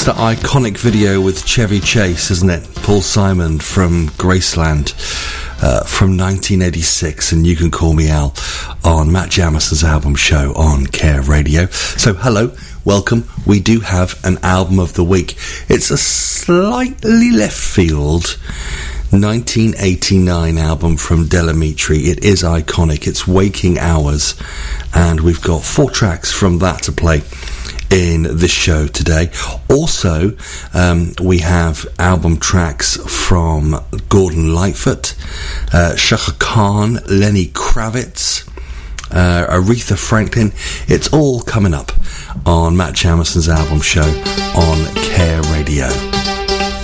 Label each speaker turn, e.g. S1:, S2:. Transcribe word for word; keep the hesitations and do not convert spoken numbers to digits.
S1: an iconic video with Chevy Chase, isn't it? Paul Simon from Graceland uh, from nineteen eighty-six, and You Can Call Me Al on Matt Jamison's album show on Care Radio. So, hello, welcome. We do have an album of the week. It's a slightly left field nineteen eighty-nine album from Del Amitri. It is iconic. It's Waking Hours, and we've got four tracks from that to play in this show today. Also, um, we have album tracks from Gordon Lightfoot, uh, Chaka Khan, Lenny Kravitz, uh, Aretha Franklin. It's all coming up on Matt Jamison's album show on Care Radio.